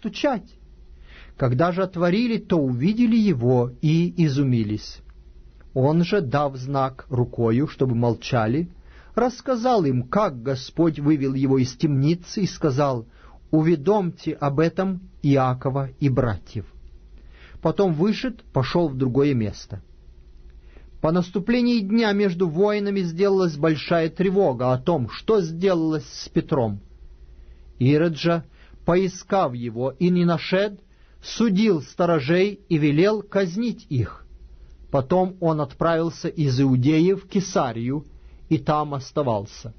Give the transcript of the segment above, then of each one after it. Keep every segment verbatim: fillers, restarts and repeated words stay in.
стучать. Когда же отворили, то увидели его и изумились. Он же, дав знак рукою, чтобы молчали, рассказал им, как Господь вывел его из темницы, и сказал: «Уведомьте об этом Иакова и братьев». Потом вышед, пошел в другое место. По наступлении дня между воинами сделалась большая тревога о том, что сделалось с Петром. Ирод же, поискав его и не нашед, судил сторожей и велел казнить их. Потом он отправился из Иудеи в Кесарию и там оставался.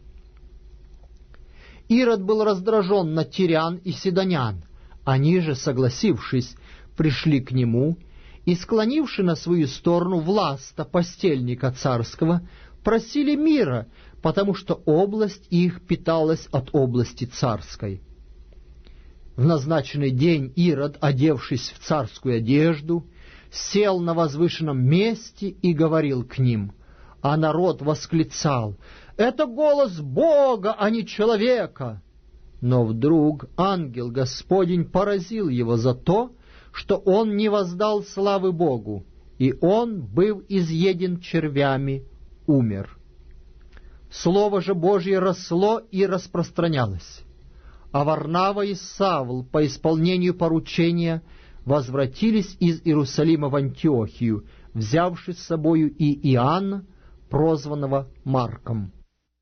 Ирод был раздражен на тирян и сидонян. Они же, согласившись, пришли к нему и, склонивши на свою сторону Власта, постельника царского, просили мира, потому что область их питалась от области царской. В назначенный день Ирод, одевшись в царскую одежду, сел на возвышенном месте и говорил к ним, а народ восклицал: «Это голос Бога, а не человека!» Но вдруг ангел Господень поразил его за то, что он не воздал славы Богу, и он, быв изъеден червями, умер. Слово же Божье росло и распространялось. А Варнава и Савл по исполнению поручения возвратились из Иерусалима в Антиохию, взявши с собою и Иоанна, прозванного Марком.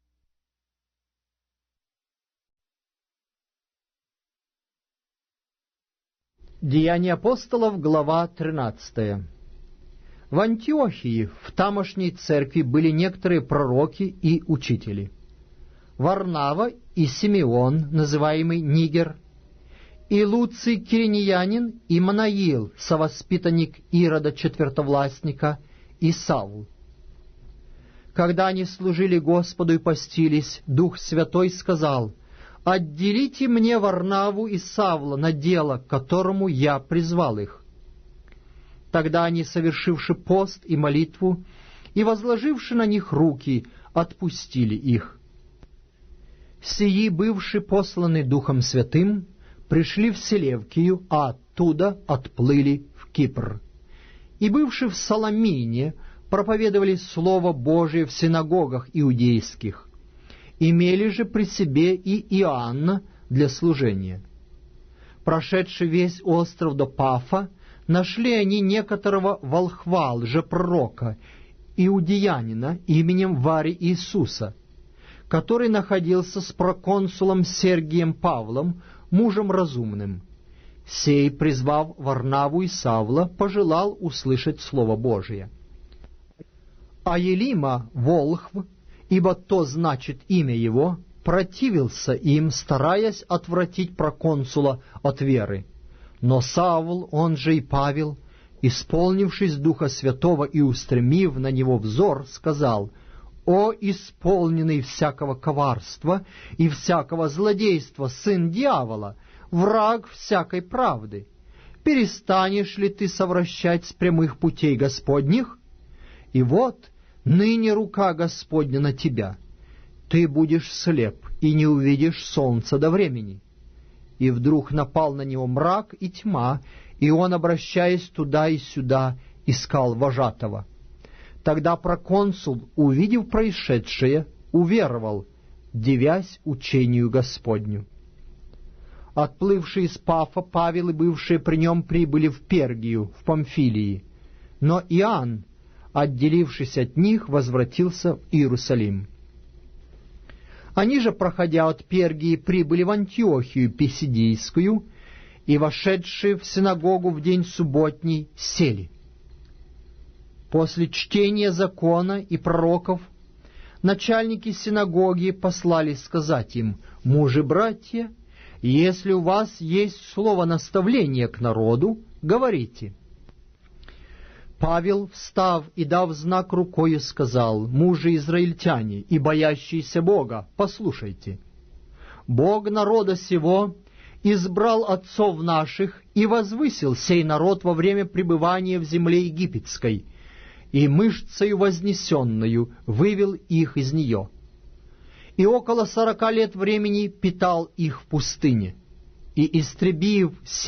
Деяния апостолов, глава тринадцатая. В Антиохии, в тамошней церкви, были некоторые пророки и учители. Варнава и Симеон, называемый Нигер, и Луций Киринеянин, и Манаил, совоспитанник Ирода четвертовластника, и Савл. Когда они служили Господу и постились, Дух Святой сказал: «Отделите мне Варнаву и Савла на дело, к которому я призвал их». Тогда они, совершивши пост и молитву, и возложивши на них руки, отпустили их. Сии, бывши посланы Духом Святым, пришли в Селевкию, а оттуда отплыли в Кипр. И, бывши в Саламине, проповедовали Слово Божие в синагогах иудейских. Имели же при себе и Иоанна для служения. Прошедший весь остров до Пафа, нашли они некоторого волхва, лжепророка, иудеянина именем Вари Иисуса, который находился с проконсулом Сергием Павлом, мужем разумным. Сей, призвав Варнаву и Савла, пожелал услышать Слово Божие. А Елима, волхв, ибо то значит имя его, противился им, стараясь отвратить проконсула от веры. Но Савл, он же и Павел, исполнившись Духа Святого и устремив на него взор, сказал: «О, исполненный всякого коварства и всякого злодейства, сын дьявола, враг всякой правды, перестанешь ли ты совращать с прямых путей Господних? И вот ныне рука Господня на тебя. Ты будешь слеп и не увидишь солнца до времени». И вдруг напал на него мрак и тьма, и он, обращаясь туда и сюда, искал вожатого. Тогда проконсул, увидев происшедшее, уверовал, дивясь учению Господню. Отплывшие из Пафа, Павел и бывшие при нем прибыли в Пергию, в Памфилии, но Иоанн, отделившись от них, возвратился в Иерусалим. Они же, проходя от Пергии, прибыли в Антиохию Писидийскую, и, вошедшие в синагогу в день субботний, сели. После чтения закона и пророков начальники синагоги послали сказать им: «Мужи-братья, если у вас есть слово наставления к народу, говорите». Павел, встав и дав знак рукою, сказал: «Мужи израильтяне и боящиеся Бога, послушайте. Бог народа сего избрал отцов наших и возвысил сей народ во время пребывания в земле египетской, и мышцею вознесенную вывел их из нее. И около сорока лет времени питал их в пустыне, и, истребив